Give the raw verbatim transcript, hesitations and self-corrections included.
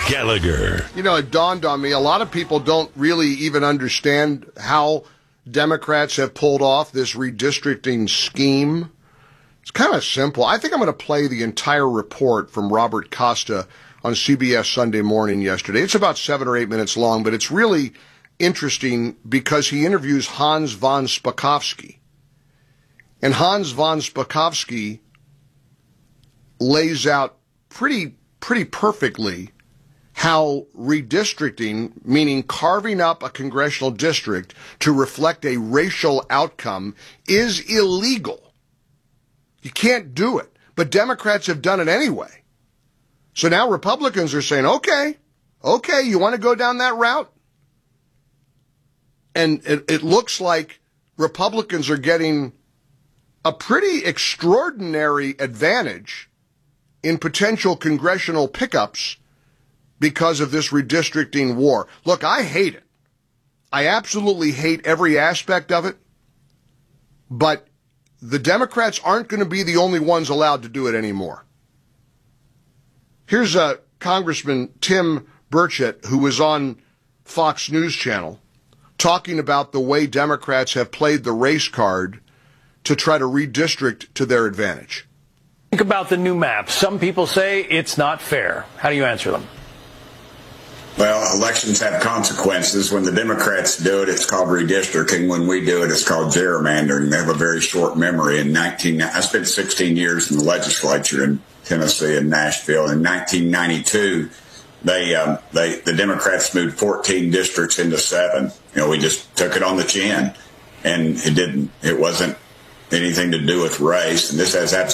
Gallagher. You know, it dawned on me, a lot of people don't really even understand how Democrats have pulled off this redistricting scheme. It's kind of simple. I think I'm going to play the entire report from Robert Costa on C B S Sunday Morning yesterday. It's about seven or eight minutes long, but it's really interesting because he interviews Hans von Spakovsky. And Hans von Spakovsky lays out pretty, pretty perfectly how redistricting, meaning carving up a congressional district to reflect a racial outcome, is illegal. You can't do it. But Democrats have done it anyway. So now Republicans are saying, okay, okay, you want to go down that route? And it, it looks like Republicans are getting a pretty extraordinary advantage in potential congressional pickups because of this redistricting war. Look, I hate it. I absolutely hate every aspect of it. But the Democrats aren't going to be the only ones allowed to do it anymore. Here's a Congressman Tim Burchett, who was on Fox News Channel, talking about the way Democrats have played the race card to try to redistrict to their advantage. Think about the new map. Some people say it's not fair. How do you answer them? Well, elections have consequences. When the Democrats do it, it's called redistricting. When we do it, it's called gerrymandering. They have a very short memory. In nineteen, I spent sixteen years in the legislature in Tennessee and Nashville. In nineteen ninety-two, they, um, they, the Democrats moved fourteen districts into seven. You know, we just took it on the chin, and it didn't. It wasn't anything to do with race, and this has absolutely